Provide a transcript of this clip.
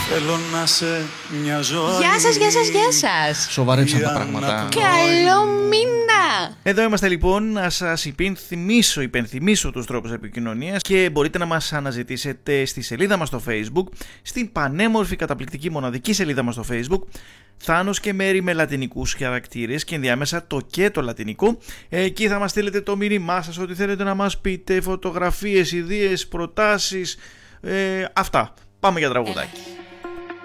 Θέλω να σε μια ζωή. Γεια σας, γεια σας, γεια σας. Σοβαρέψαν τα πράγματα. Καλό μήνα. Εδώ είμαστε λοιπόν να σας υπενθυμίσω τους τρόπους επικοινωνίας και μπορείτε να μας αναζητήσετε στη σελίδα μας στο Facebook, στην πανέμορφη, καταπληκτική, μοναδική σελίδα μας στο Facebook, Θάνος και Μέρη με λατινικούς χαρακτήρες και ενδιάμεσα το και το λατινικό. Εκεί θα μας στείλετε το μήνυμά σας, ό,τι θέλετε να μας πείτε, φωτογραφίες, ιδέες, προτάσεις, αυτά. Πάμε για τραγουδάκι.